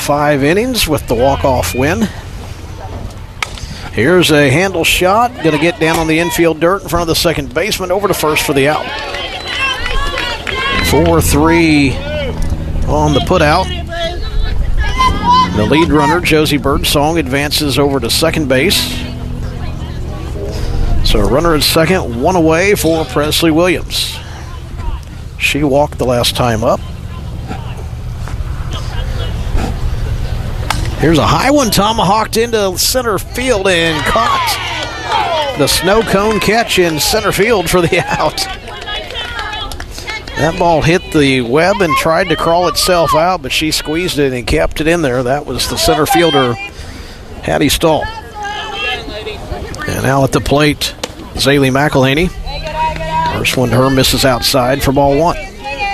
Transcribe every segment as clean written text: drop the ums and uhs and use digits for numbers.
5 innings with the walk-off win. Here's a handle shot. Going to get down on the infield dirt in front of the second baseman. Over to first for the out. 4-3 on the putout. The lead runner, Josie Birdsong, advances over to second base. So a runner at second, one away for Presley Williams. She walked the last time up. Here's a high one, tomahawked into center field and caught. The snow cone catch in center field for the out. That ball hit the web and tried to crawl itself out, but she squeezed it and kept it in there. That was the center fielder, Hattie Stahl. And now at the plate, Zaylee McElhaney. First one to her, misses outside for ball 1.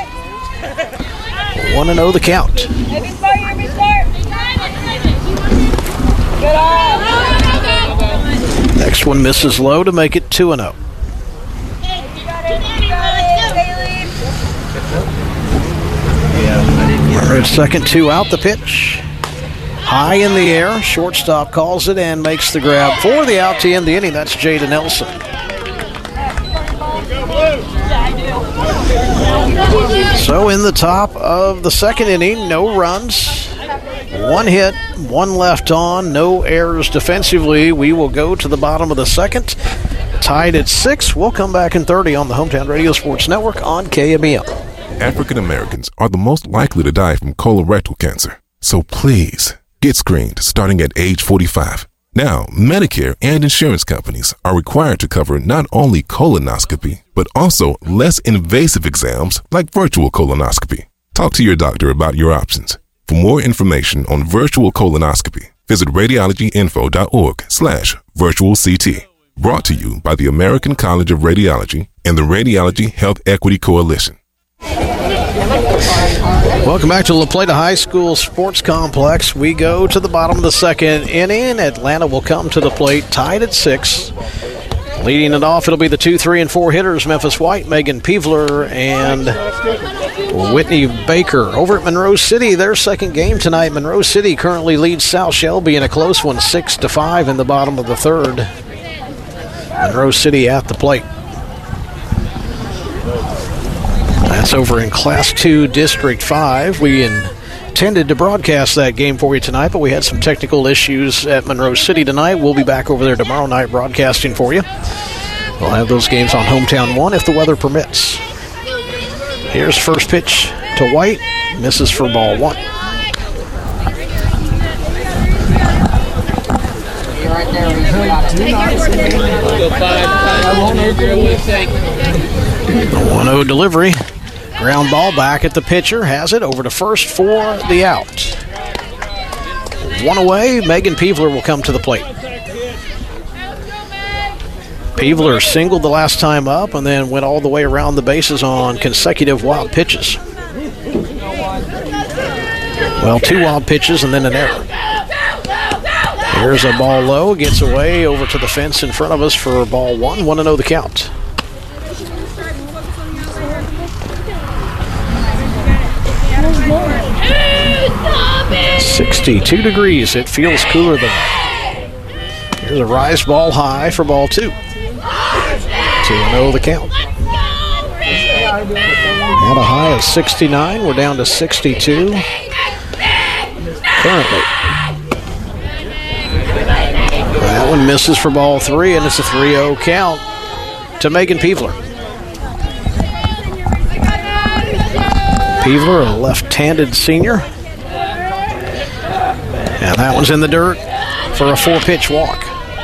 1-0 the count. Next one misses low to make it 2-0. We're at second, 2 out. The pitch high in the air. Shortstop calls it and makes the grab for the out to end the inning. That's Jada Nelson. So in the top of the second inning, no runs, 1 hit, 1 left on, no errors defensively. We will go to the bottom of the second, tied at 6. We'll come back in 30 on the Hometown Radio Sports Network on KMEL. African Americans are the most likely to die from colorectal cancer. So please, get screened starting at age 45. Now, Medicare and insurance companies are required to cover not only colonoscopy, but also less invasive exams like virtual colonoscopy. Talk to your doctor about your options. For more information on virtual colonoscopy, visit radiologyinfo.org/virtual CT. Brought to you by the American College of Radiology and the Radiology Health Equity Coalition. Welcome back to La Plata High School Sports Complex. We go to the bottom of the second inning. Atlanta will come to the plate, tied at 6. Leading it off, it'll be the 2, 3, and 4 hitters, Memphis White, Megan Peevler, and Whitney Baker. Over at Monroe City, their second game tonight. Monroe City currently leads South Shelby in a close one, 6-5 in the bottom of the third. Monroe City at the plate. That's over in Class 2, District 5. We intended to broadcast that game for you tonight, but we had some technical issues at Monroe City tonight. We'll be back over there tomorrow night broadcasting for you. We'll have those games on Hometown 1 if the weather permits. Here's first pitch to White. Misses for ball 1. The 1-0 delivery. Ground ball back at the pitcher. Has it over to first for the out. 1 away. Megan Peevler will come to the plate. Peevler singled the last time up and then went all the way around the bases on consecutive wild pitches. Well, 2 wild pitches and then an error. Here's a ball low. Gets away over to the fence in front of us for ball 1. 1-0 the count. It's 62 degrees. It feels cooler than that. Here's a rise ball high for ball 2. 2-0 the count. At a high of 69, we're down to 62 currently. That one misses for ball 3, and it's a 3-0 count to Megan Peevler. Peevler, a left-handed senior. And that one's in the dirt for a 4-pitch walk.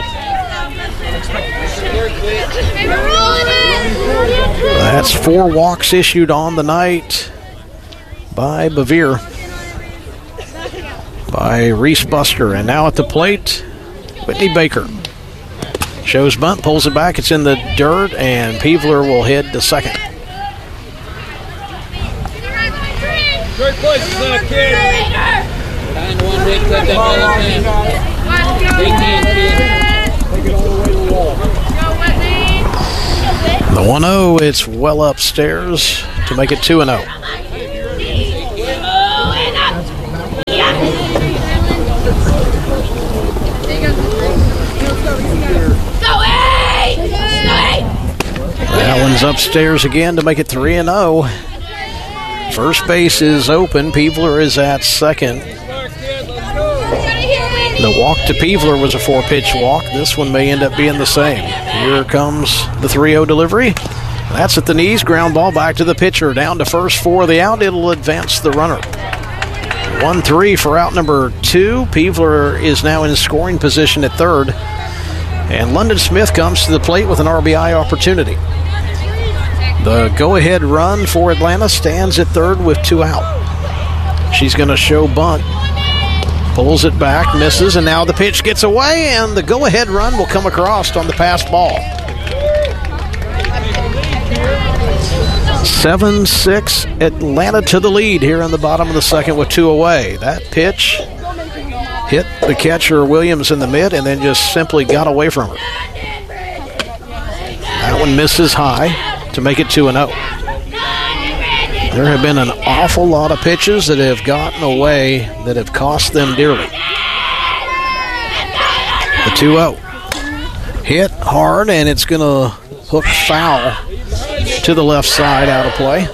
That's 4 walks issued on the night by Bevere, by Reese Buster. And now at the plate, Whitney Baker. Shows bunt, pulls it back. It's in the dirt, and Peevler will head to second. Good push, kid. The 1-0, it's well upstairs to make it 2-0. upstairs again to make it 3-0. First base is open. Peevler is at second. The walk to Peevler was a 4-pitch walk. This one may end up being the same. Here comes the 3-0 delivery. That's at the knees. Ground ball back to the pitcher. Down to first for the out. It'll advance the runner. 1-3 for out number 2. Peevler is now in scoring position at third. And London Smith comes to the plate with an RBI opportunity. The go-ahead run for Atlanta stands at third with 2 out. She's going to show bunt. Pulls it back, misses, and now the pitch gets away, and the go-ahead run will come across on the passed ball. 7-6, Atlanta to the lead here in the bottom of the second with 2 away. That pitch hit the catcher Williams in the mid and then just simply got away from her. That one misses high to make it 2-0. There have been an awful lot of pitches that have gotten away that have cost them dearly. The 2-0. Hit hard, and it's going to hook foul to the left side, out of play.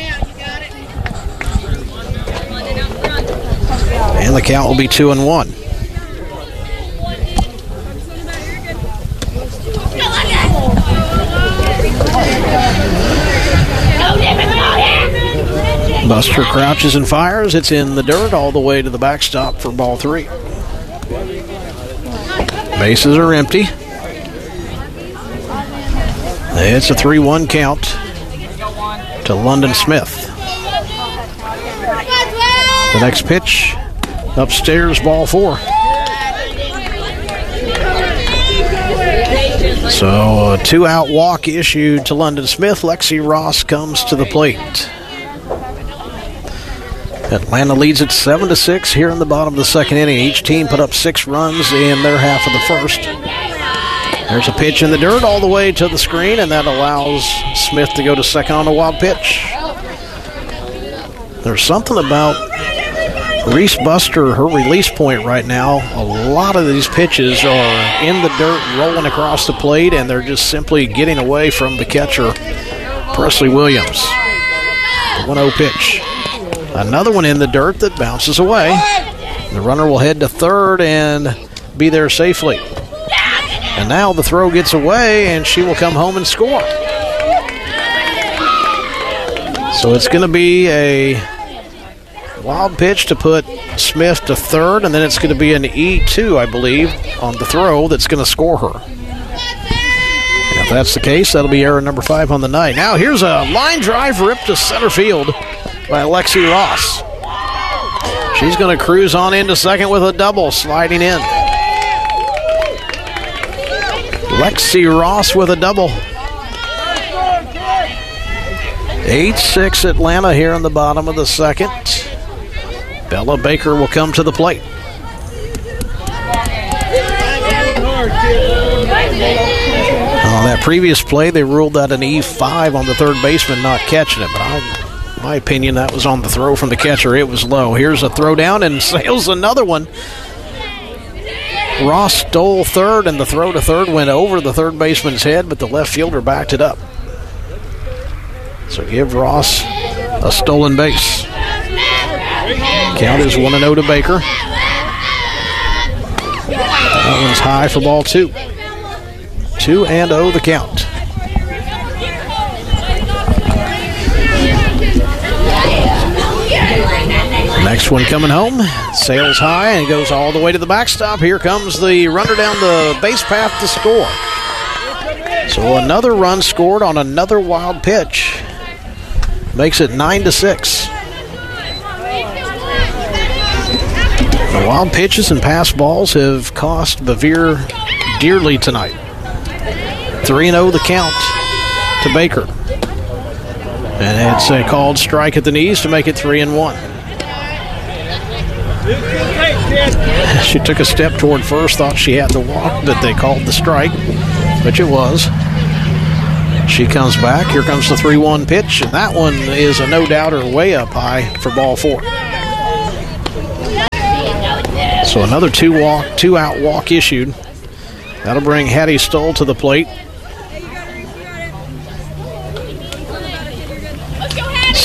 And the count will be 2-1. Buster crouches and fires. It's in the dirt all the way to the backstop for ball 3. Bases are empty. It's a 3-1 count to London Smith. The next pitch, upstairs, ball 4. So a 2-out walk issued to London Smith. Lexi Ross comes to the plate. Atlanta leads at 7-6 here in the bottom of the second inning. Each team put up 6 runs in their half of the first. There's a pitch in the dirt all the way to the screen, and that allows Smith to go to second on a wild pitch. There's something about Reese Buster, her release point right now. A lot of these pitches are in the dirt, rolling across the plate, and they're just simply getting away from the catcher, Presley Williams. The 1-0 pitch. Another one in the dirt that bounces away. The runner will head to third and be there safely. And now the throw gets away, and she will come home and score. So it's going to be a wild pitch to put Smith to third, and then it's going to be an E2, I believe, on the throw that's going to score her. And if that's the case, that'll be error number 5 on the night. Now here's a line drive ripped to center field by Lexi Ross. She's going to cruise on into second with a double, sliding in. Lexi Ross with a double. 8-6 Atlanta here in the bottom of the second. Bella Baker will come to the plate. On that previous play, they ruled that an E5 on the third baseman not catching it, but in my opinion, that was on the throw from the catcher. It was low. Here's a throw down and sails another one. Ross stole third, and the throw to third went over the third baseman's head, but the left fielder backed it up. So give Ross a stolen base. Count is 1-0 to Baker. That one's high for ball 2. 2-0 the count. Next one coming home, sails high and goes all the way to the backstop. Here comes the runner down the base path to score. So another run scored on another wild pitch. Makes it 9-6. The wild pitches and pass balls have cost Bevere dearly tonight. 3-0 the count to Baker. And it's a called strike at the knees to make it 3-1. She took a step toward first, thought she had to walk, but they called the strike, which it was. She comes back. Here comes the 3-1 pitch, and that one is a no-doubter way up high for ball 4. So another 2-out walk issued. That'll bring Hattie Stoll to the plate.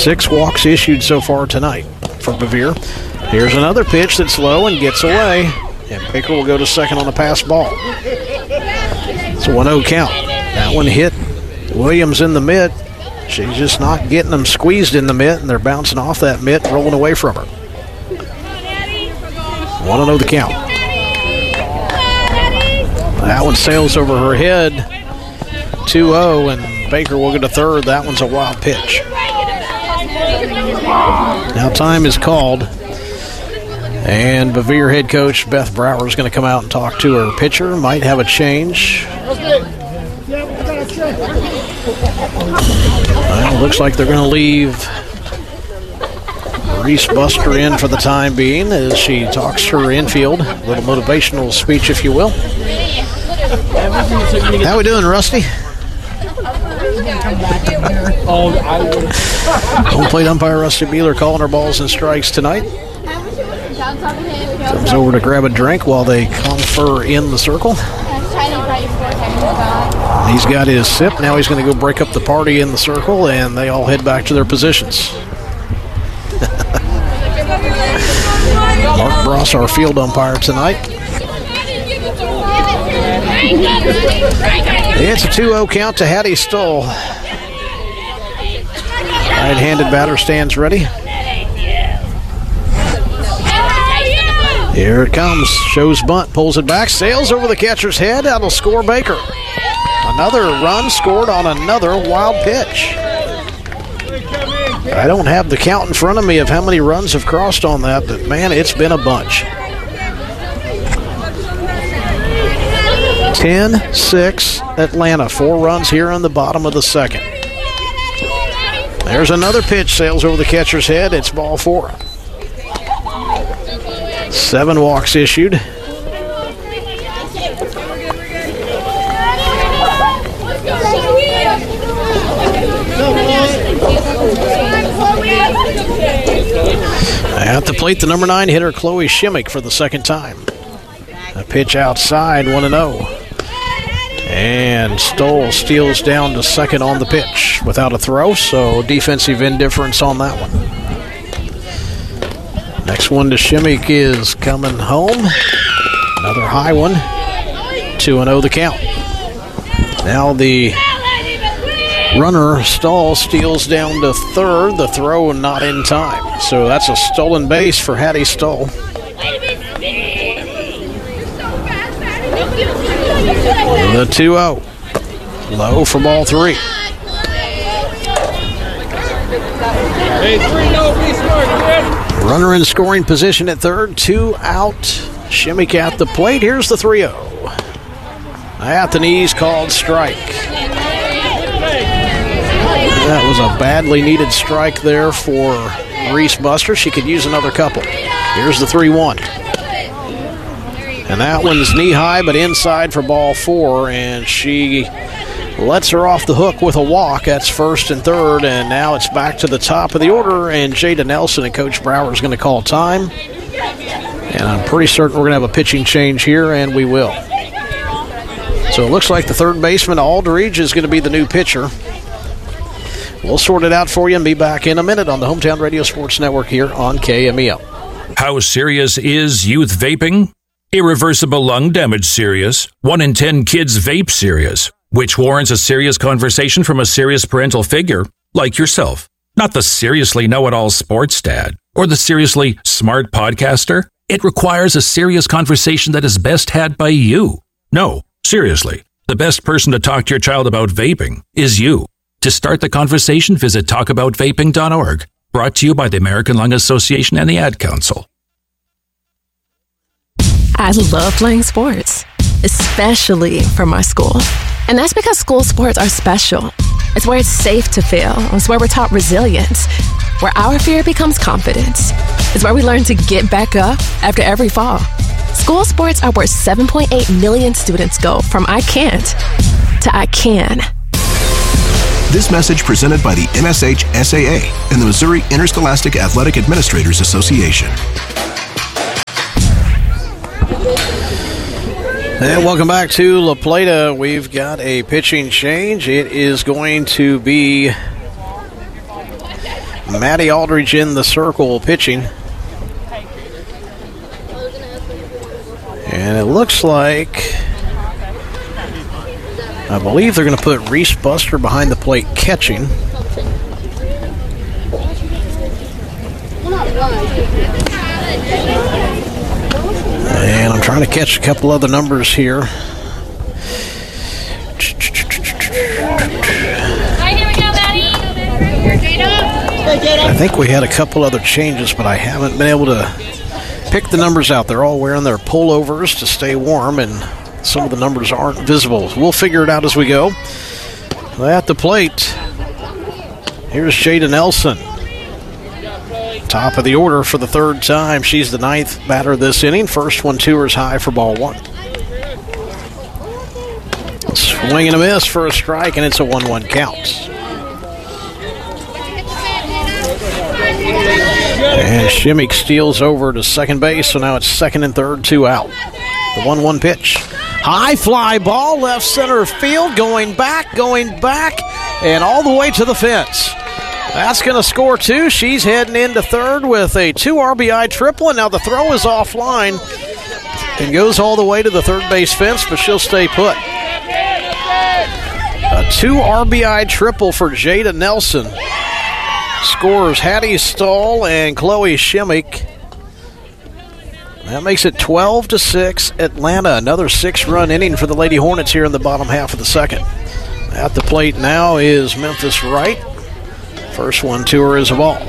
6 walks issued so far tonight for Bevere. Here's another pitch that's low and gets away. And Baker will go to second on the pass ball. It's a 1-0 count. That one hit Williams in the mitt. She's just not getting them squeezed in the mitt, and they're bouncing off that mitt and rolling away from her. 1-0 the count. That one sails over her head. 2-0, and Baker will go to third. That one's a wild pitch. Now time is called. And Bevere head coach Beth Brower is going to come out and talk to her pitcher. Might have a change. Well, looks like they're going to leave Reese Buster in for the time being as she talks to her infield. A little motivational speech, if you will. How we doing, Rusty? Home plate umpire Rusty Beeler calling her balls and strikes tonight. Comes over to grab a drink while they confer in the circle. He's got his sip. Now he's going to go break up the party in the circle, and they all head back to their positions. Mark Bross, our field umpire tonight. It's a 2-0 count to Hattie Stoll. Right-handed batter stands ready. Here it comes. Shows bunt, pulls it back, sails over the catcher's head. That'll score Baker. Another run scored on another wild pitch. I don't have the count in front of me of how many runs have crossed on that, but man, it's been a bunch. 10-6 Atlanta. 4 runs here in the bottom of the second. There's another pitch, sails over the catcher's head. It's ball 4. 7 walks issued. At the plate, the number 9 hitter, Chloe Shimmick, for the second time. A pitch outside, 1-0. And Stoll steals down to second on the pitch without a throw, so defensive indifference on that one. Next one to Shimmick is coming home. Another high one. 2-0 the count. Now the runner, Stoll, steals down to third. The throw not in time. So that's a stolen base for Hattie Stoll. The 2-0. Low for ball 3. Hey, 3-0, be smart, kid. Runner in scoring position at third. 2 out. Shimmick at the plate. Here's the 3-0. At the knees, called strike. That was a badly needed strike there for Reese Buster. She could use another couple. Here's the 3-1. And that one's knee-high, but inside for ball 4, and she lets her off the hook with a walk. That's first and third, and now it's back to the top of the order, and Jada Nelson and Coach Brower is going to call time. And I'm pretty certain we're going to have a pitching change here, and we will. So it looks like the third baseman, Aldridge, is going to be the new pitcher. We'll sort it out for you and be back in a minute on the Hometown Radio Sports Network here on KMEL. How serious is youth vaping? Irreversible lung damage serious. 1 in 10 kids vape serious, which warrants a serious conversation from a serious parental figure like yourself. Not the seriously know-it-all sports dad or the seriously smart podcaster. It requires a serious conversation that is best had by you. No, seriously, the best person to talk to your child about vaping is you. To start the conversation, visit talkaboutvaping.org. Brought to you by the American Lung Association and the Ad Council. I love playing sports, especially for my school. And that's because school sports are special. It's where it's safe to fail. It's where we're taught resilience, where our fear becomes confidence. It's where we learn to get back up after every fall. School sports are where 7.8 million students go from I can't to I can. This message presented by the MSH-SAA and the Missouri Interscholastic Athletic Administrators Association. And welcome back to La Plata. We've got a pitching change. It is going to be Maddie Aldridge in the circle pitching. And it looks like, I believe they're going to put Reese Buster behind the plate catching. And I'm trying to catch a couple other numbers here. I think we had a couple other changes, but I haven't been able to pick the numbers out. They're all wearing their pullovers to stay warm, and some of the numbers aren't visible. We'll figure it out as we go. At the plate, here's Jada Nelson. Top of the order for the third time. She's the 9th batter this inning. First one to her is high for ball 1. Swing and a miss for a strike, and it's a 1-1 count. And Shimmick steals over to second base, so now it's second and third, 2 out. The 1-1 pitch. High fly ball, left center field, going back, and all the way to the fence. That's going to score 2. She's heading into third with a 2 RBI triple, and now the throw is offline and goes all the way to the third base fence, but she'll stay put. A 2 RBI triple for Jada Nelson. Scores Hattie Stahl and Chloe Shimmick. That makes it 12-6 Atlanta. Another 6-run inning for the Lady Hornets here in the bottom half of the second. At the plate now is Memphis Wright. First one to her is a ball.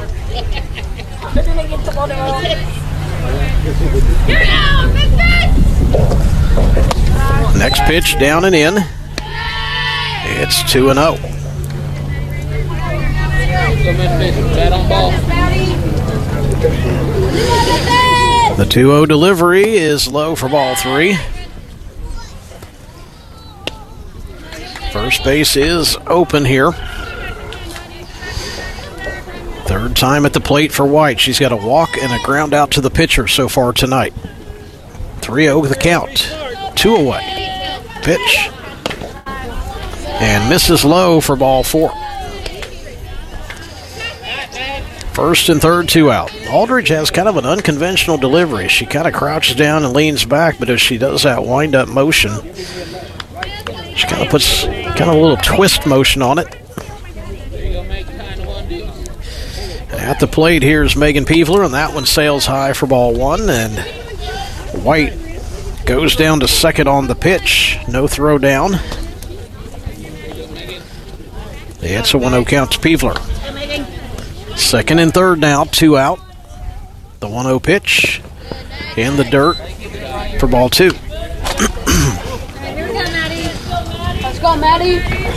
Next pitch down and in. It's 2-0. The 2-0 delivery is low for ball 3. First base is open here. Third time at the plate for White. She's got a walk and a ground out to the pitcher so far tonight. 3-0 the count. 2 away. Pitch. And misses low for ball 4. First and third, 2 out. Aldridge has kind of an unconventional delivery. She kind of crouches down and leans back, but as she does that wind-up motion, she kind of puts kind of a little twist motion on it. At the plate, here's Megan Peevler, and that one sails high for ball 1, and White goes down to second on the pitch. No throw down. It's a 1-0 count to Peevler. Second and third now, 2 out. The 1-0 pitch in the dirt for ball 2. Let's go, Maddie.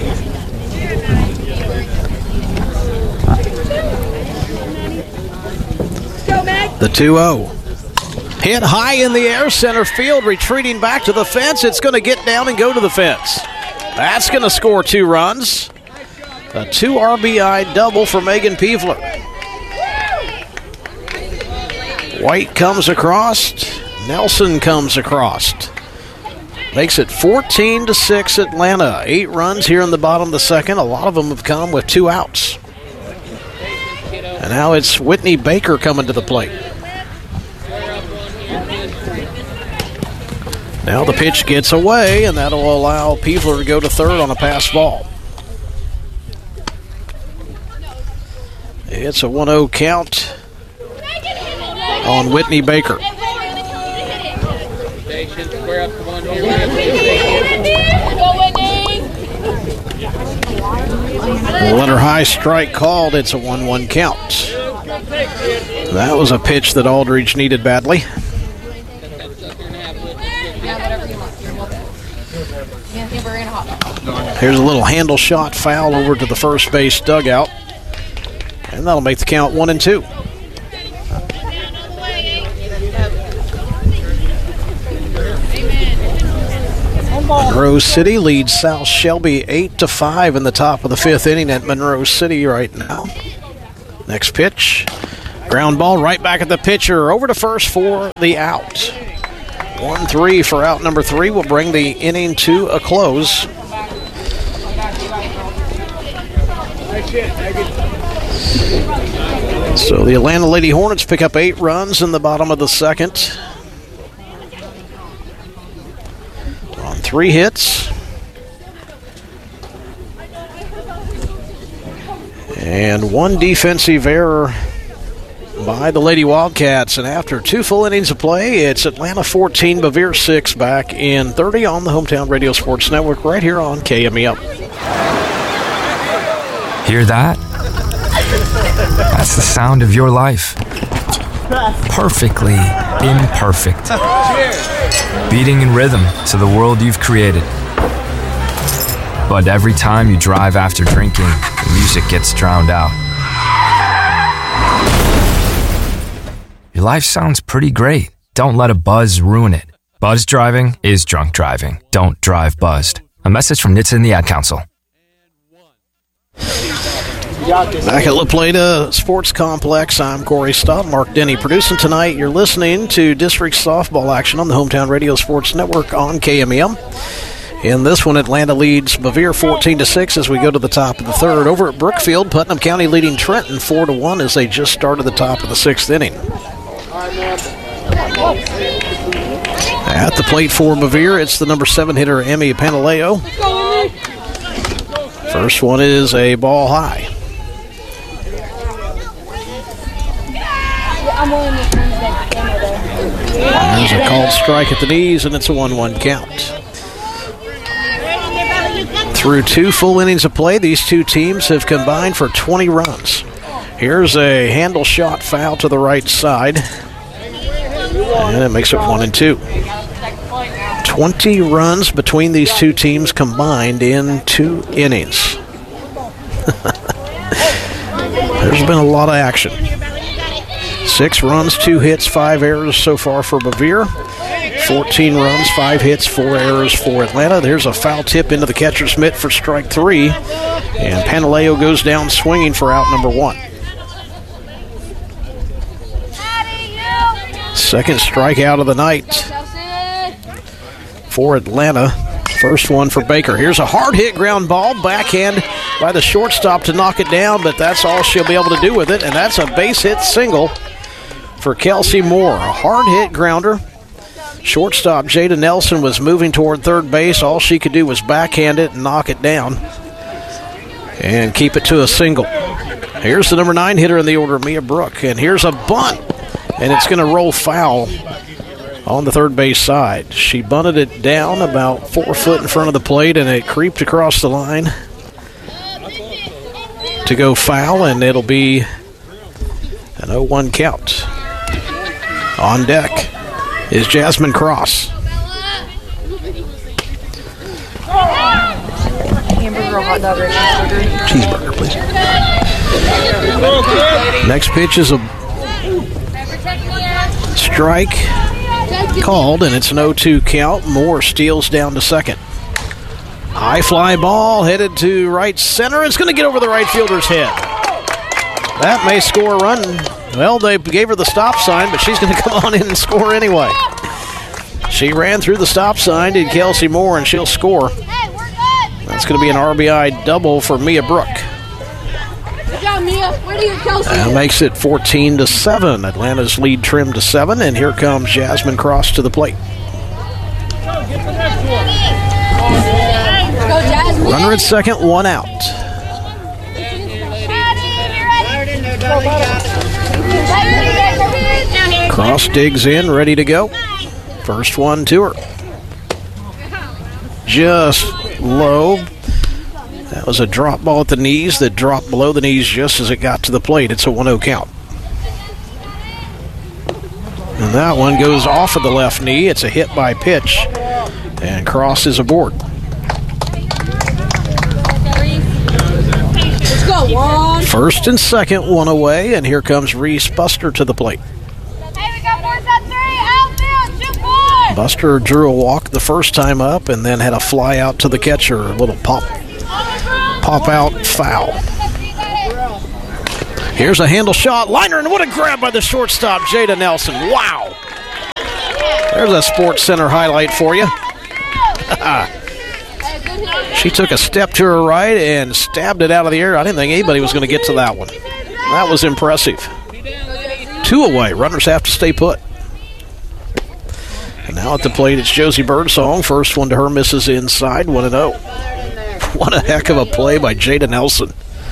The 2-0. Hit high in the air, center field, retreating back to the fence. It's going to get down and go to the fence. That's going to score 2 runs. A 2 RBI double for Megan Peevler. White comes across. Nelson comes across. Makes it 14-6 Atlanta. 8 runs here in the bottom of the second. A lot of them have come with 2 outs. And now it's Whitney Baker coming to the plate. Now the pitch gets away, and that'll allow Peevler to go to third on a pass ball. It's a 1-0 count on Whitney Baker. We'll let her high strike called. It's a 1-1 count. That was a pitch that Aldridge needed badly. Here's a little handle shot foul over to the first base dugout. And that'll make the count 1-2. Monroe City leads South Shelby 8-5 in the top of the 5th inning at Monroe City right now. Next pitch. Ground ball right back at the pitcher. Over to first for the out. 1-3 for out number 3 will bring the inning to a close. So the Atlanta Lady Hornets pick up 8 runs in the bottom of the second on 3 hits. And 1 defensive error by the Lady Wildcats. And after 2 full innings of play, it's Atlanta 14, Bevier 6, back in 30 on the Hometown Radio Sports Network right here on KMEL. Hear that? That's the sound of your life. Perfectly imperfect. Beating in rhythm to the world you've created. But every time you drive after drinking, the music gets drowned out. Your life sounds pretty great. Don't let a buzz ruin it. Buzz driving is drunk driving. Don't drive buzzed. A message from NHTSA and the Ad Council. Back at La Plata Sports Complex, I'm Corey Stott, Mark Denny producing tonight. You're listening to district softball action on the Hometown Radio Sports Network on KMEL. In this one, Atlanta leads Bevier 14-6 as we go to the top of the third. Over at Brookfield, Putnam County leading Trenton 4-1 as they just started the top of the 6th inning. At the plate for Bevier, it's the number 7 hitter, Emmy Pantaleo. First one is a ball high. There's a called strike at the knees, and it's a 1-1 count. Through 2 full innings of play, these 2 teams have combined for 20 runs. Here's a handle shot foul to the right side, and it makes it 1-2. 20 runs between these 2 teams combined in 2 innings. There's been a lot of action. 6 runs, 2 hits, 5 errors so far for Bevier. 14 runs, 5 hits, 4 errors for Atlanta. There's a foul tip into the catcher's mitt for strike 3. And Pantaleo goes down swinging for out number 1. Second strikeout of the night for Atlanta. First one for Baker. Here's a hard hit ground ball, backhand by the shortstop to knock it down, but that's all she'll be able to do with it, and that's a base hit single for Kelsey Moore. A hard hit grounder. Shortstop Jada Nelson was moving toward third base. All she could do was backhand it and knock it down and keep it to a single. Here's the number 9 hitter in the order, Mia Brook, and here's a bunt, and it's going to roll foul on the third base side. She bunted it down about 4 foot in front of the plate, and it creeped across the line to go foul, and it'll be an 0-1 count. On deck is Jasmine Cross. Hamburger or hot dog or Cheeseburger, please. Next pitch is a strike called, and it's an 0-2 count. Moore steals down to second. High fly ball headed to right center. It's going to get over the right fielder's head. That may score a run. Well, they gave her the stop sign, but she's going to come on in and score anyway. She ran through the stop sign, did Kelsey Moore, and she'll score. That's going to be an RBI double for Mia Brook. Good job, Mia. Where do you go, Kelsey? That makes it 14-7. Atlanta's lead trimmed to 7, and here comes Jasmine Cross to the plate. Let's go, Jasmine. Runner at second, 1 out. Cross digs in, ready to go. First one to her. Just low. That was a drop ball at the knees that dropped below the knees just as it got to the plate. It's a 1-0 count. And that one goes off of the left knee. It's a hit by pitch. And Cross is aboard. Let's go, one. First and second, 1 away. And here comes Reese Buster to the plate. Hey, we got 4-3. Outfield, shoot boy. Buster drew a walk the first time up and then had a fly out to the catcher. A little pop out foul. Here's a handle shot. Liner, and what a grab by the shortstop, Jada Nelson. Wow. There's a Sports Center highlight for you. She took a step to her right and stabbed it out of the air. I didn't think anybody was going to get to that one. That was impressive. 2 away. Runners have to stay put. And now at the plate, it's Josie Birdsong. First one to her misses inside, 1-0. What a heck of a play by Jada Nelson.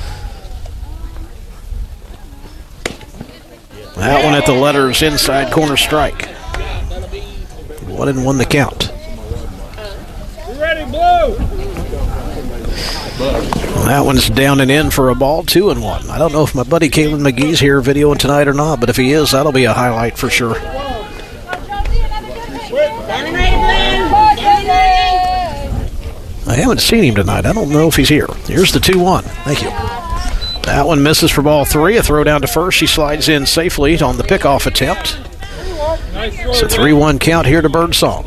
That one at the letters, inside corner strike. 1-1 the count. Ready, Blue? That one's down and in for a ball, 2-1. I don't know if my buddy Kalen McGee's here videoing tonight or not, but if he is, that'll be a highlight for sure. I haven't seen him tonight. I don't know if he's here. Here's the 2-1. Thank you. That one misses for ball 3. A throw down to first. She slides in safely on the pickoff attempt. It's a 3-1 count here to Birdsong.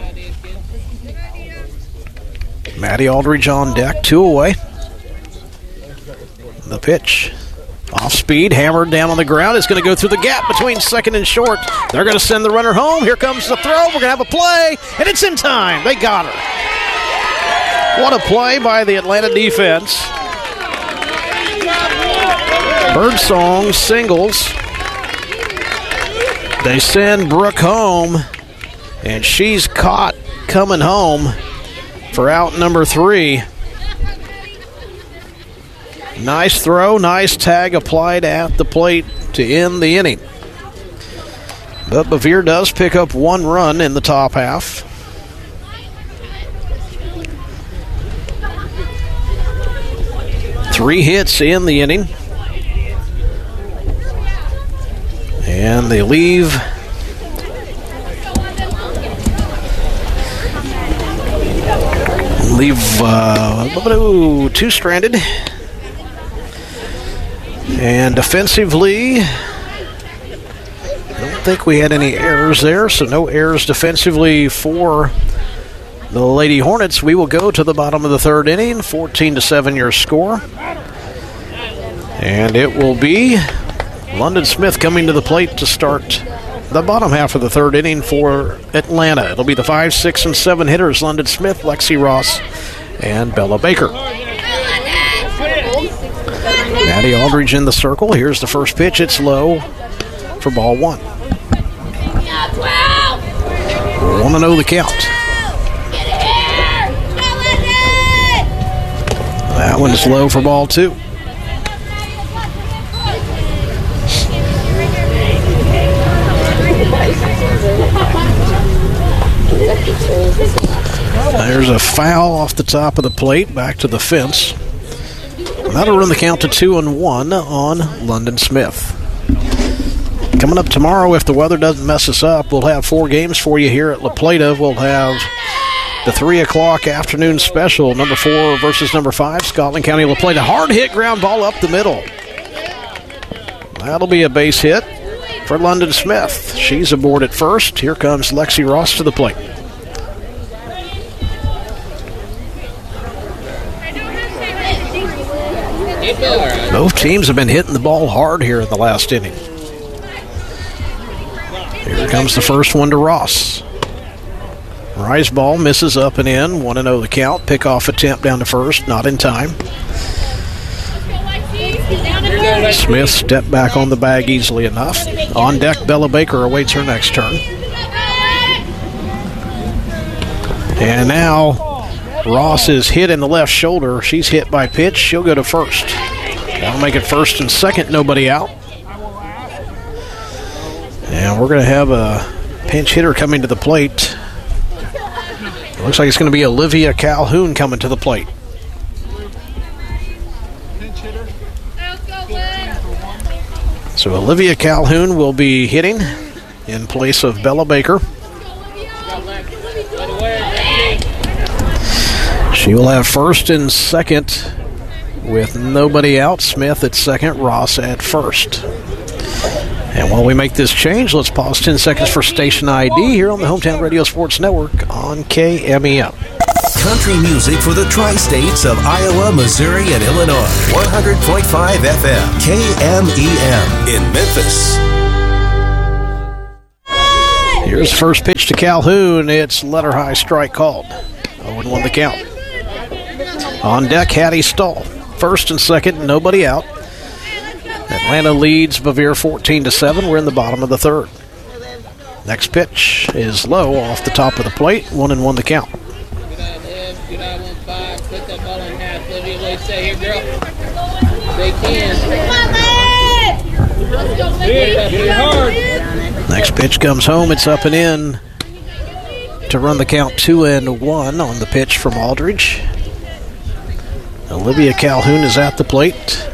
Maddie Aldridge on deck, 2 away. The pitch. Off speed, hammered down on the ground. It's going to go through the gap between second and short. They're going to send the runner home. Here comes the throw. We're going to have a play, and it's in time. They got her. What a play by the Atlanta defense. Birdsong singles. They send Brooke home, and she's caught coming home for out number 3. Nice throw, nice tag applied at the plate to end the inning. But Bevere does pick up 1 run in the top half. Three hits in the inning. And they leave two stranded. And defensively, I don't think we had any errors there, so no errors defensively for the Lady Hornets. We will go to the bottom of the 3rd inning, 14-7 your score. And it will be London Smith coming to the plate to start the bottom half of the 3rd inning for Atlanta. It'll be the 5, 6, and 7 hitters, London Smith, Lexi Ross, and Bella Baker. Maddie Aldridge in the circle. Here's the first pitch. It's low for ball 1. 1-0 the count. That one is low for ball 2. There's a foul off the top of the plate, back to the fence. That'll run the count to 2-1 on London Smith. Coming up tomorrow, if the weather doesn't mess us up, we'll have 4 games for you here at La Plata. We'll have the 3 o'clock afternoon special, number 4 versus number 5, Scotland County La Plata. Hard hit ground ball up the middle. That'll be a base hit for London Smith. She's aboard at first. Here comes Lexi Ross to the plate. Both teams have been hitting the ball hard here in the last inning. Here comes the first one to Ross. Rise ball misses up and in. 1-0 the count. Pickoff attempt down to first. Not in time. Smith stepped back on the bag easily enough. On deck, Bella Baker awaits her next turn. And now Ross is hit in the left shoulder. She's hit by pitch. She'll go to first. That'll make it first and second. Nobody out. And we're going to have a pinch hitter coming to the plate. Looks like it's going to be Olivia Calhoun coming to the plate. So Olivia Calhoun will be hitting in place of Bella Baker. She will have first and second with nobody out. Smith at second, Ross at first. And while we make this change, let's pause 10 seconds for station ID here on the Hometown Radio Sports Network on KMEM. Country music for the tri-states of Iowa, Missouri, and Illinois. 100.5 FM, KMEM in Memphis. Here's the first pitch to Calhoun. It's letter high strike called. 0-1 the count. On deck, Hattie Stahl. First and second, nobody out. Atlanta leads Bevier 14-7. We're in the bottom of the third. Next pitch is low off the top of the plate. 1-1 the count. Put that ball in half, Olivia. Let's stay here, girl. They can. Hit hard. Next pitch comes home. It's up and in to run the count 2-1 on the pitch from Aldridge. Olivia Calhoun is at the plate.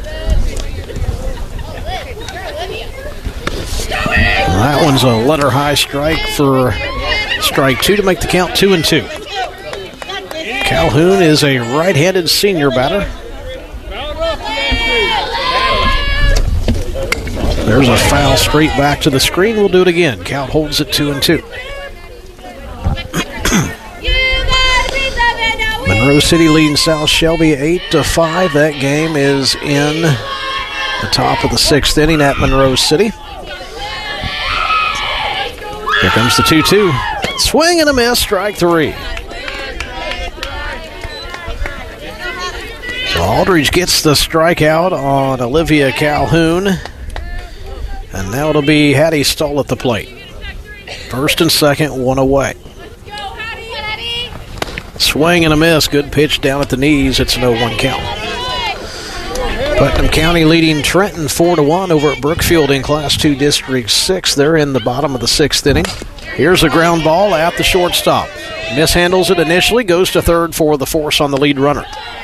That one's a letter high strike for strike 2 to make the count 2-2. Calhoun is a right-handed senior batter. There's a foul straight back to the screen. We'll do it again. Count holds at 2-2. Monroe City leading South Shelby 8-5. That game is in the top of the 6th inning at Monroe City. Here comes the 2-2. Swing and a miss, strike 3. So Aldridge gets the strikeout on Olivia Calhoun. And now it'll be Hattie Stoll at the plate. First and second, one away. Swing and a miss. Good pitch down at the knees. It's an 0-1 count. Putnam County leading Trenton 4-1 over at Brookfield in Class 2 District 6. They're in the bottom of the 6th inning. Here's a ground ball at the shortstop. Mishandles it initially. Goes to third for the force on the lead runner.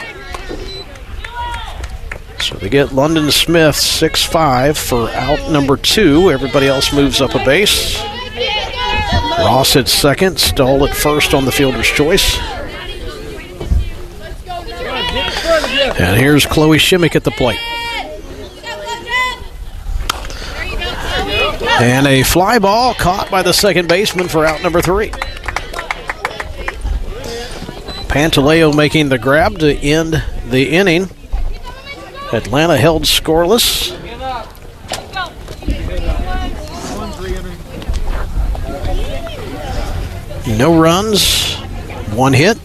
So they get London Smith 6-5 for out number 2. Everybody else moves up a base. Ross at second. Stoll at first on the fielder's choice. And here's Chloe Shimmick at the plate. And a fly ball caught by the second baseman for out number 3. Pantaleo making the grab to end the inning. Atlanta held scoreless. No runs, 1 hit.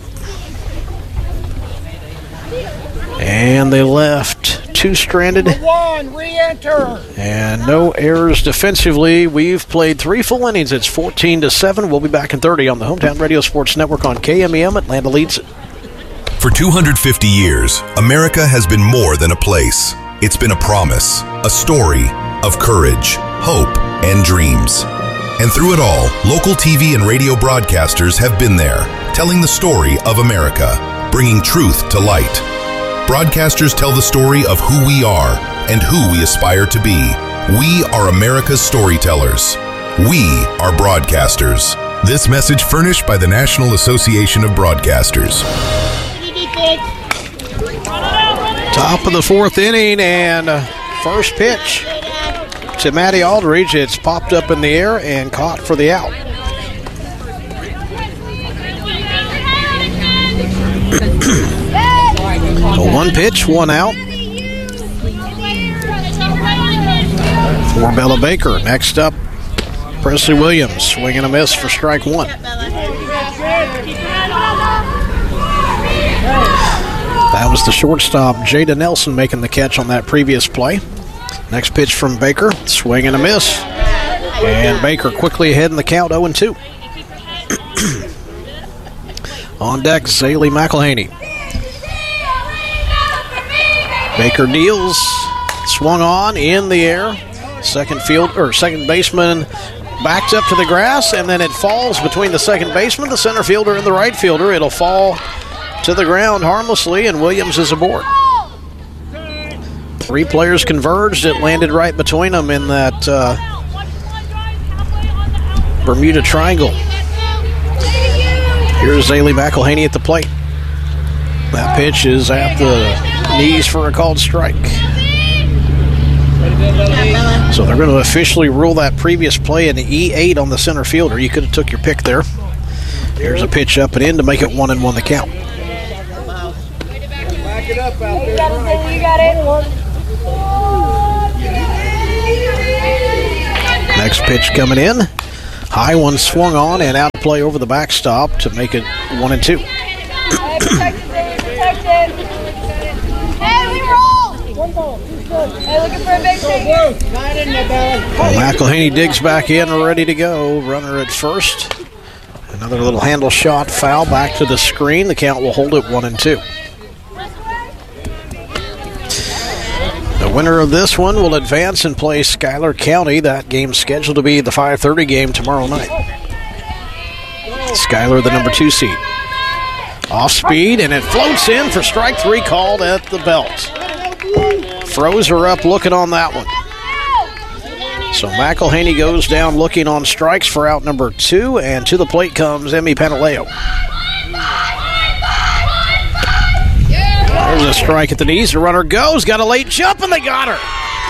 And they left 2 stranded. Re-enter. And no errors defensively. We've played 3 full innings. It's 14-7. We'll be back in 30 on the Hometown Radio Sports Network on KMEM. Atlanta leads it. For 250 years, America has been more than a place. It's been a promise, a story of courage, hope, and dreams. And through it all, local TV and radio broadcasters have been there, telling the story of America, bringing truth to light. Broadcasters tell the story of who we are and who we aspire to be. We are America's storytellers. We are broadcasters. This message furnished by the National Association of Broadcasters. Top of the 4th inning and first pitch to Maddie Aldridge. It's popped up in the air and caught for the out. So 1 pitch, 1 out for Bella Baker. Next up, Presley Williams. Swing and a miss for strike 1. That was the shortstop, Jada Nelson, making the catch on that previous play. Next pitch from Baker. Swing and a miss. And Baker quickly ahead in the count, 0-2. On deck, Zaylee McElhaney. Baker deals. Swung on in the air. Second baseman backs up to the grass, and then it falls between the second baseman, the center fielder, and the right fielder. It'll fall to the ground harmlessly, and Williams is aboard. 3 players converged. It landed right between them in that Bermuda Triangle. Here's Zaylee McElhaney at the plate. That pitch is at the knees for a called strike. So they're going to officially rule that previous play an E8 on the center fielder. You could have took your pick there. Here's a pitch up and in to make it 1-1 the count. Back it up out there. You got it. Next pitch coming in. High one swung on and out of play over the backstop to make it 1-2. Hey, we roll. 1 ball. Hey, looking for a big thing? Not in the belly. Well, McElhaney digs back in, ready to go. Runner at first. Another little handle shot, foul back to the screen. The count will hold it 1-2. The winner of this one will advance and play Schuyler County. That game's scheduled to be the 5:30 game tomorrow night. Schuyler, the number 2 seed. Off speed, and it floats in for strike 3 called at the belt. Froze her up looking on that one. So McElhaney goes down looking on strikes for out number 2, and to the plate comes Emmy Pantaleo. There's a strike at the knees. The runner goes, got a late jump, and they got her.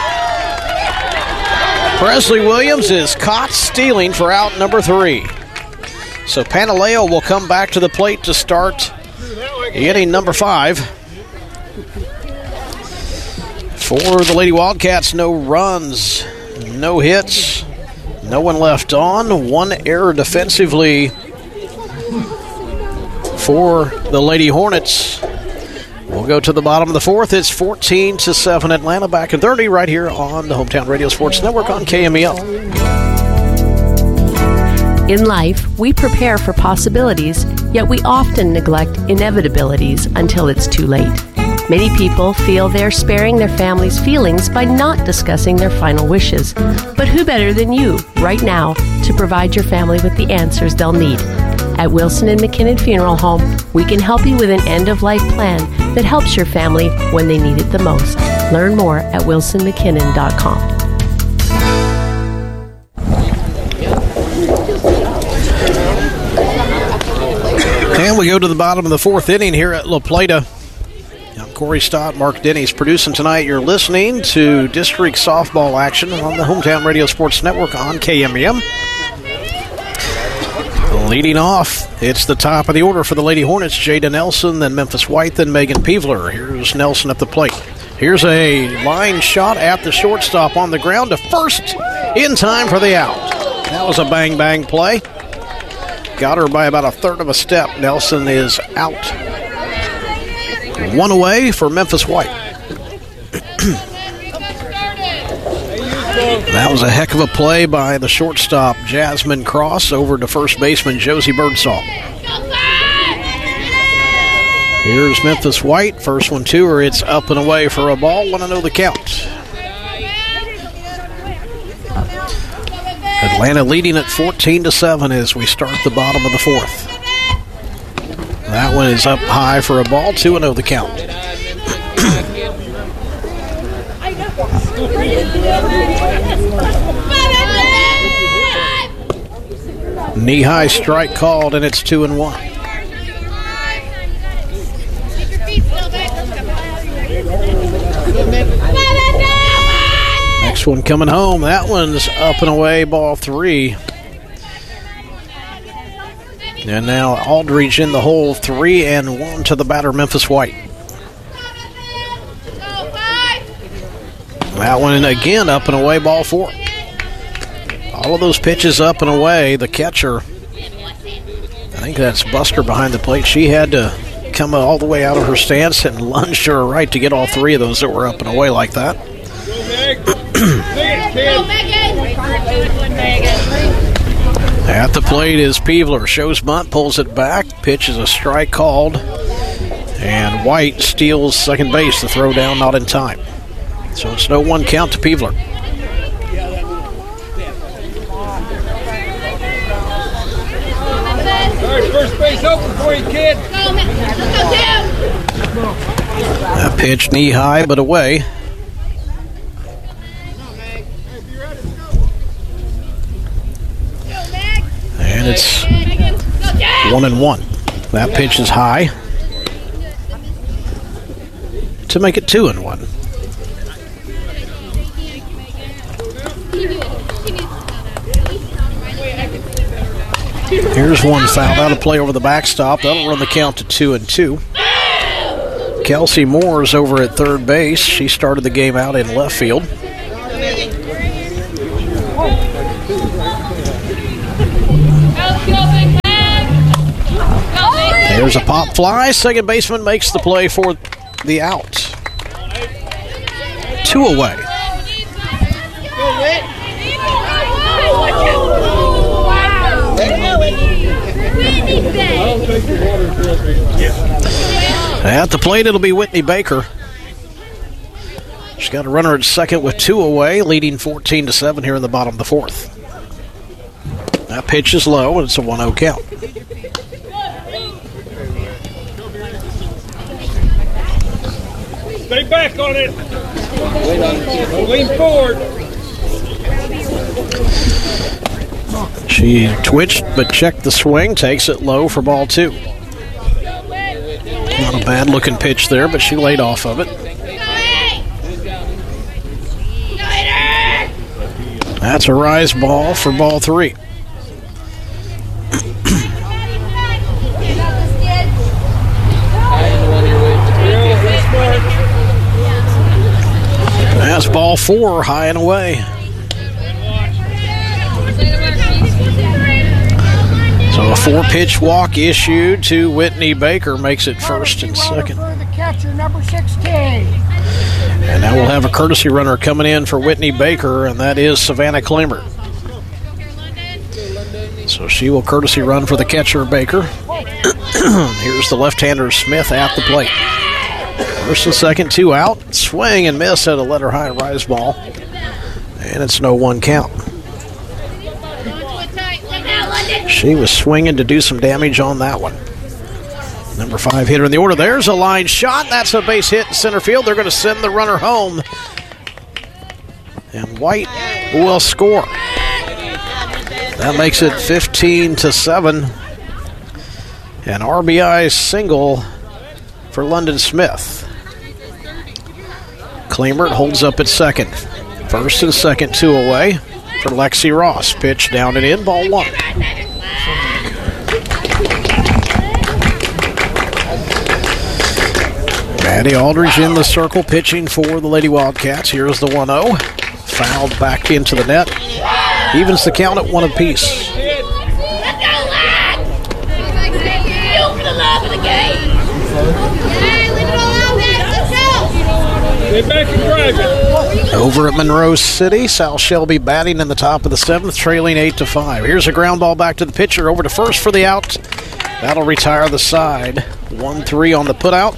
Presley Williams is caught stealing for out number 3. So Pantaleo will come back to the plate to start inning number 5. For the Lady Wildcats, no runs, no hits, no one left on. One error defensively for the Lady Hornets. We'll go to the bottom of the 4th. It's 14-7 Atlanta. Back in 30 right here on the Hometown Radio Sports Network on KMEL. In life, we prepare for possibilities, yet we often neglect inevitabilities until it's too late. Many people feel they're sparing their family's feelings by not discussing their final wishes. But who better than you, right now, to provide your family with the answers they'll need? At Wilson & McKinnon Funeral Home, we can help you with an end-of-life plan that helps your family when they need it the most. Learn more at wilsonmckinnon.com. And we go to the bottom of the 4th inning here at La Plata. I'm Corey Stott, Mark Denny's producing tonight. You're listening to district softball action on the Hometown Radio Sports Network on KMEM. Leading off, it's the top of the order for the Lady Hornets. Jada Nelson, then Memphis White, then Megan Peevler. Here's Nelson at the plate. Here's a line shot at the shortstop on the ground to first in time for the out. That was a bang-bang play. Got her by about a third of a step. Nelson is out. One away for Memphis White. That was a heck of a play by the shortstop, Jasmine Cross, over to first baseman, Josie Birdsall. Here's Memphis White. First one to her. It's up and away for a ball. 1-0 the count. Atlanta leading at 14-7 as we start the bottom of the 4th. That one is up high for a ball. 2-0 the count. Knee-high strike called, and it's 2-1. Next one coming home. That one's up and away, ball 3. And now Aldridge in the hole, 3-1 to the batter, Memphis White. That one again up and away, ball 4. All of those pitches up and away. The catcher, I think that's Buster behind the plate. She had to come all the way out of her stance and lunge to her right to get all 3 of those that were up and away like that. At the plate is Peevler. Shows bunt, pulls it back. Pitch is a strike called. And White steals second base. The throw down not in time. So it's no 1 count to Peevler. First base open for you, kid. That pitch knee high, but away. And it's 1-1. That pitch is high to make it 2-1. Here's one foul out of play over the backstop. That'll run the count to 2-2. Kelsey Moore's over at third base. She started the game out in left field. There's a pop fly. Second baseman makes the play for the out. 2 away. At the plate, it'll be Whitney Baker. She's got a runner at second with 2 away, leading 14-7 here in the bottom of the 4th. That pitch is low, and it's a 1-0 count. Stay back on it. Lean forward. She twitched but checked the swing, takes it low for ball 2. Not a bad looking pitch there, but she laid off of it. That's a rise ball for ball 3. That's ball 4, high and away. So a 4-pitch walk issued to Whitney Baker makes it first and second. The catcher, number 16. And now we'll have a courtesy runner coming in for Whitney Baker, and that is Savannah Claimer. So she will courtesy run for the catcher, Baker. Here's the left-hander, Smith, at the plate. First and second, 2 out. Swing and miss at a letter high rise ball. And it's no 1 count. She was swinging to do some damage on that one. Number 5 hitter in the order. There's a line shot. That's a base hit in center field. They're going to send the runner home. And White will score. That makes it 15-7. An RBI single for London Smith. Claimer holds up at second. First and second, 2 away for Lexi Ross. Pitch down and in, ball 1. Maddie Aldridge in the circle, pitching for the Lady Wildcats. Here's the 1-0. Fouled back into the net. Evens the count at 1 apiece. Over at Monroe City, South Shelby batting in the top of the 7th, trailing 8-5. Here's a ground ball back to the pitcher, over to first for the out. That'll retire the side. 1-3 on the putout.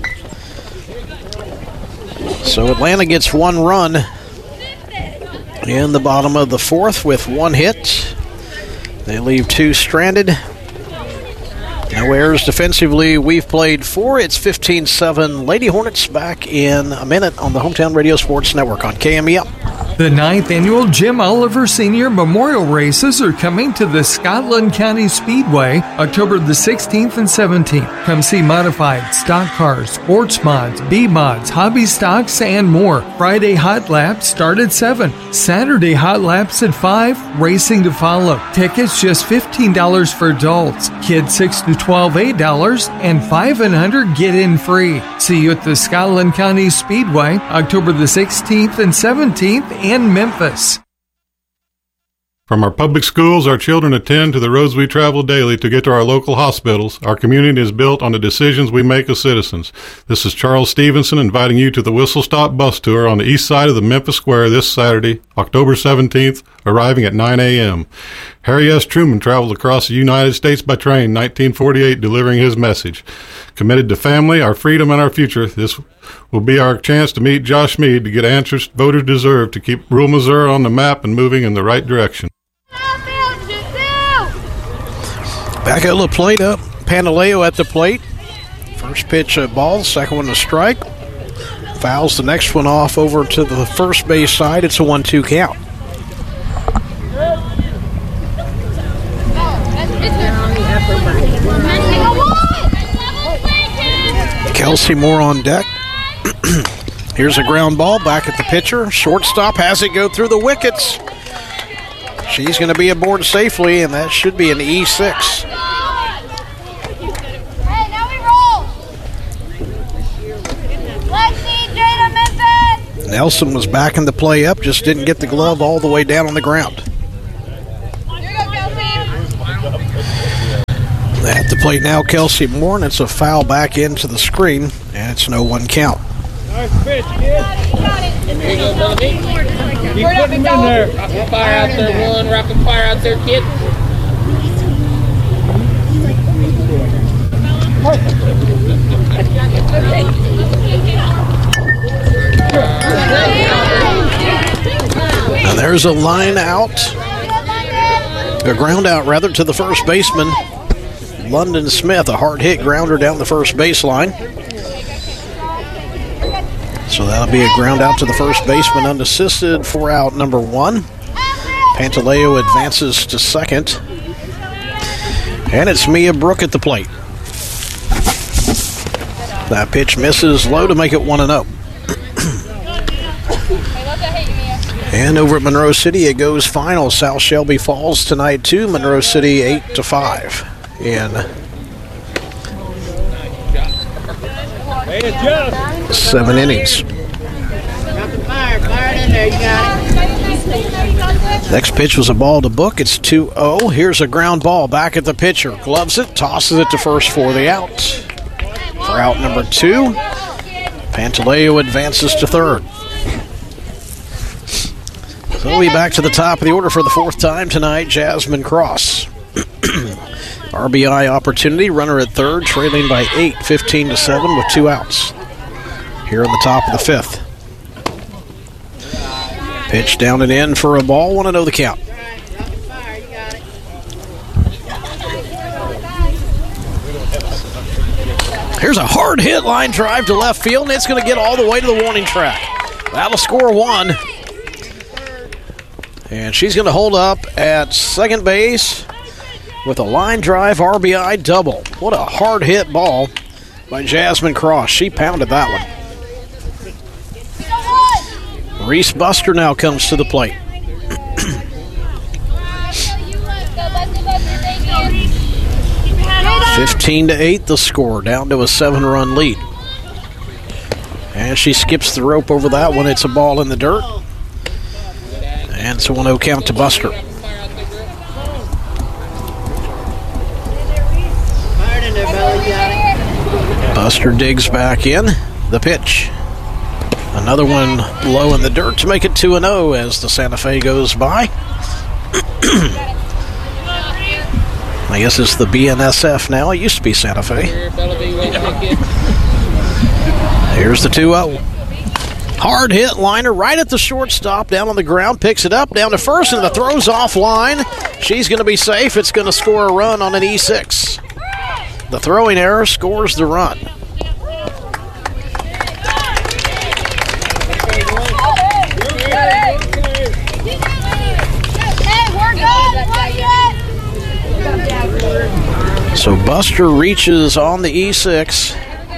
So Atlanta gets 1 run in the bottom of the 4th with 1 hit. They leave 2 stranded. No errors defensively. We've played 4. It's 15-7. Lady Hornets back in a minute on the Hometown Radio Sports Network on KMEL. The 9th annual Jim Oliver Senior Memorial Races are coming to the Scotland County Speedway October the 16th and 17th. Come see modified, stock cars, sports mods, B-mods, hobby stocks, and more. Friday hot laps start at 7. Saturday hot laps at 5. Racing to follow. Tickets just $15 for adults. Kids 6 to 12, $8, and 5 and under get in free. See you at the Scotland County Speedway October the 16th and 17th in Memphis. From our public schools, our children attend to the roads we travel daily to get to our local hospitals. Our community is built on the decisions we make as citizens. This is Charles Stevenson inviting you to the Whistle Stop Bus Tour on the east side of the Memphis Square this Saturday, October 17th, arriving at 9 a.m. Harry S. Truman traveled across the United States by train in 1948, delivering his message. Committed to family, our freedom, and our future, this will be our chance to meet Josh Meade to get answers voters deserve to keep rural Missouri on the map and moving in the right direction. Back at the plate up. Pantaleo at the plate. First pitch a ball, second one a strike. Fouls the next one off over to the first base side. It's a 1-2 count. Kelsey Moore on deck. Here's a ground ball back at the pitcher. Shortstop has it go through the wickets. She's going to be aboard safely, and that should be an E6. Hey, now we roll. Lexi, Jada, Memphis. Nelson was backing the play up, just didn't get the glove all the way down on the ground. At the plate now, Kelsey Moore, and it's a foul back into the screen, and it's no 1 count. Nice pitch, kid. There you go, Bellamy. Keep putting him in there. Rapid fire out there, one. Rapid fire out there, kid. And there's a line out, a ground out rather, to the first baseman, London Smith. A hard hit grounder down the first baseline. So that'll be a ground out to the first baseman unassisted for out number 1. Pantaleo advances to second. And it's Mia Brook at the plate. That pitch misses low to make it 1-0. And over at Monroe City, it goes final. South Shelby falls tonight to Monroe City 8-5 in 7 innings. Next pitch was a ball to Book. It's 2-0. Here's a ground ball back at the pitcher. Gloves it, tosses it to first for the out. For out number 2, Pantaleo advances to third. So we'll be back to the top of the order for the 4th time tonight. Jasmine Cross. RBI opportunity, runner at third, trailing by 8, 15-7 with 2 outs. Here in the top of the 5th. Pitch down and in for a ball, 1-0 the count. Here's a hard hit line drive to left field, and it's going to get all the way to the warning track. That'll score 1. And she's going to hold up at second base with a line drive RBI double. What a hard hit ball by Jasmine Cross. She pounded that one. Reese Buster now comes to the plate. 15-8 the score, down to a 7-run lead. And she skips the rope over that one. It's a ball in the dirt. And it's a 1-0 count to Buster. Buster digs back in. The pitch. Another one low in the dirt to make it 2-0 as the Santa Fe goes by. I guess it's the BNSF now. It used to be Santa Fe. Here's the 2-0. Hard hit liner right at the shortstop, down on the ground, picks it up, down to first, and the throw's offline. She's going to be safe. It's going to score a run on an E6. The throwing error scores the run. So Buster reaches on the E6.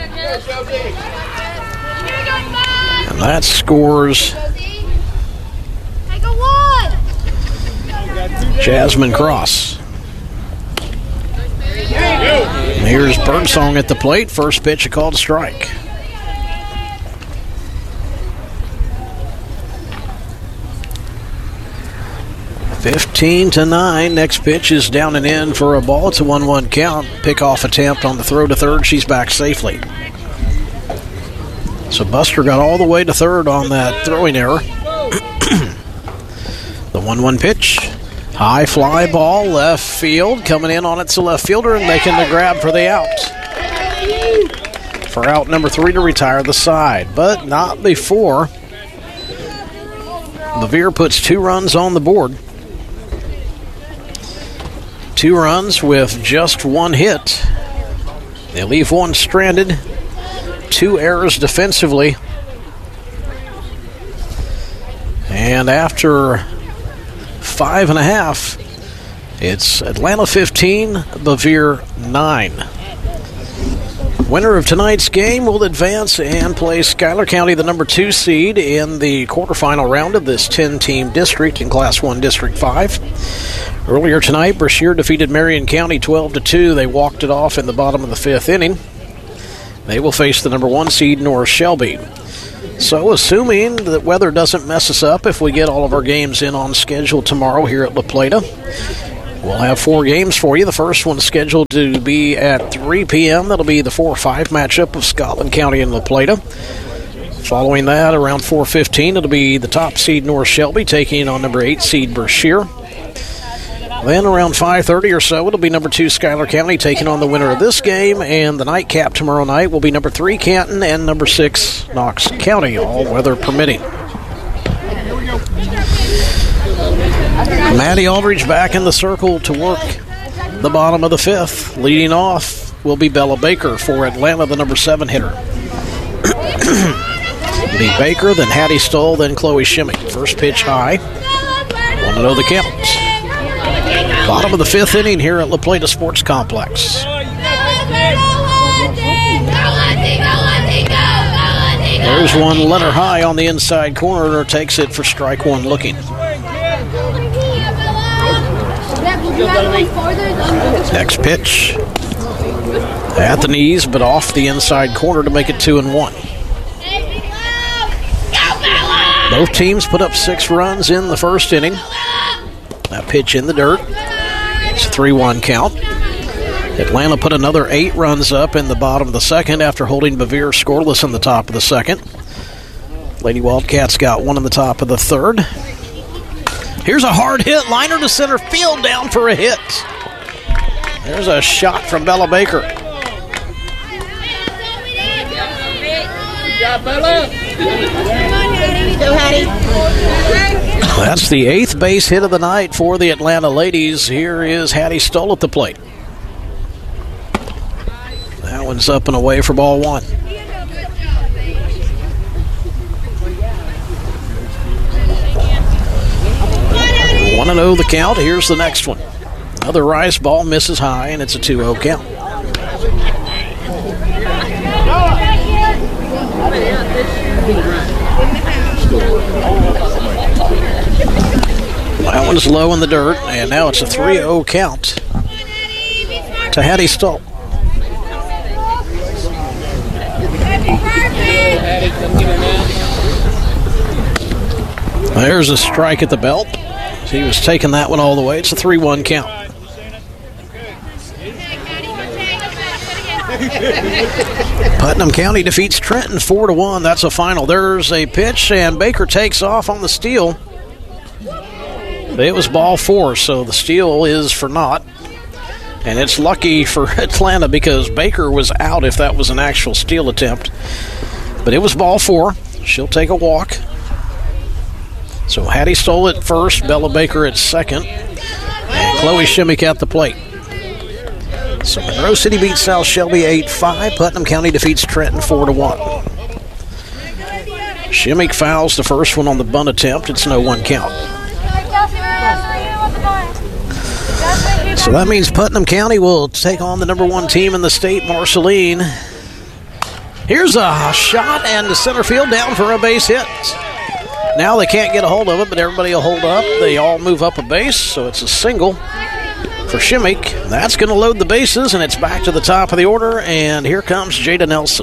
And that scores Jasmine Cross. And here's Birdsong at the plate. First pitch, a called strike. (15-9). Next pitch is down and in for a ball. It's a 1-1 count. Pickoff attempt on the throw to third. She's back safely. So Buster got all the way to third on that throwing error. The 1-1 pitch. High fly ball, left field. Coming in on it's a left fielder and making the grab for the out. For out number 3 to retire the side. But not before LeVere puts 2 runs on the board. 2 runs with just 1 hit. They leave 1 stranded. 2 errors defensively. And after 5.5, it's Atlanta 15, LeVere 9. Winner of tonight's game will advance and play Schuyler County, the number 2 seed, in the quarterfinal round of this 10-team district in Class 1 District 5. Earlier tonight, Brashear defeated Marion County 12-2. They walked it off in the bottom of the 5th inning. They will face the number 1 seed, North Shelby. So, assuming that weather doesn't mess us up, if we get all of our games in on schedule tomorrow here at La Plata, we'll have 4 games for you. The first one scheduled to be at 3 p.m. That'll be the 4-5 matchup of Scotland County and La Plata. Following that, around 4:15, it'll be the top seed North Shelby taking on number 8 seed Brashear. Then around 5:30 or so, it'll be number 2 Schuyler County taking on the winner of this game, and the nightcap tomorrow night will be number 3 Canton and number 6 Knox County, all weather permitting. Maddie Aldridge back in the circle to work the bottom of the 5th. Leading off will be Bella Baker for Atlanta, the number 7 hitter. Be Baker, then Hattie Stoll, then Chloe Shimmick. First pitch high. 1-0 the count. Bottom of the 5th inning here at La Plata Sports Complex. There's one letter high on the inside corner. Takes it for strike one looking. Next pitch. At the knees, but off the inside corner to make it 2-1. Both teams put up 6 runs in the first inning. That pitch in the dirt. It's a 3-1 count. Atlanta put another 8 runs up in the bottom of the second after holding Bevier scoreless in the top of the second. Lady Wildcats got 1 in the top of the third. Here's a hard hit. Liner to center field, down for a hit. There's a shot from Bella Baker. That's the 8th base hit of the night for the Atlanta ladies. Here is Hattie Stoll at the plate. That one's up and away for ball 1. One and 0 the count. Here's the next one. Another Rice ball misses high, and it's a 2-0 count. That one's low in the dirt, and now it's a 3-0 count to Hattie Stoll. There's a strike at the belt. He was taking that one all the way. It's a 3-1 count. Putnam County defeats Trenton 4-1. That's a final. There's a pitch, and Baker takes off on the steal. It was ball 4, so the steal is for naught. And it's lucky for Atlanta because Baker was out if that was an actual steal attempt. But it was ball 4. She'll take a walk. So Hattie Stoll at first, Bella Baker at second, and Chloe Shimmick at the plate. So Monroe City beats South Shelby 8-5. Putnam County defeats Trenton 4-1. Shimmick fouls the first one on the bunt attempt. It's no 1 count. So that means Putnam County will take on the number 1 team in the state, Marceline. Here's a shot and to center field, down for a base hit. Now they can't get a hold of it, but everybody will hold up. They all move up a base, so it's a single for Shimmick. That's going to load the bases, and it's back to the top of the order, and here comes Jada Nelson.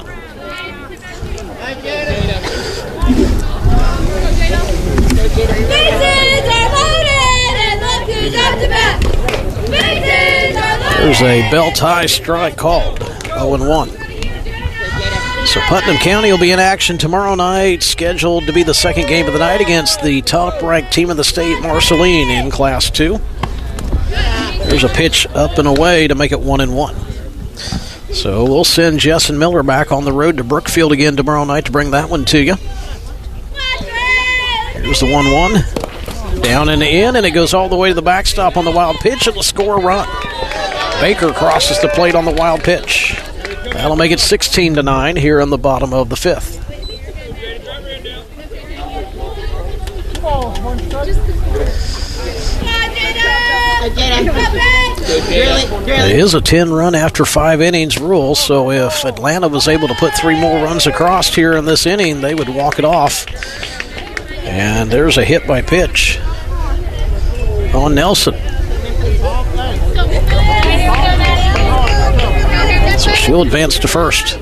There's a belt-high strike called, 0-1. So Putnam County will be in action tomorrow night, scheduled to be the second game of the night against the top-ranked team in the state, Marceline, in Class 2. There's a pitch up and away to make it 1-1. So we'll send Jess and Miller back on the road to Brookfield again tomorrow night to bring that one to you. Here's the 1-1. Down and in, and it goes all the way to the backstop on the wild pitch. It'll score a run. Baker crosses the plate on the wild pitch. That'll make it 16-9 here in the bottom of the 5th. It is a 10-run after 5 innings rule, so if Atlanta was able to put 3 more runs across here in this inning, they would walk it off. And there's a hit by pitch on Nelson. So she'll advance to first.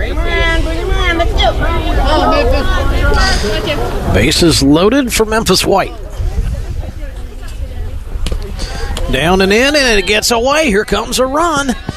Bases loaded for Memphis White. Down and in, and it gets away. Here comes a run.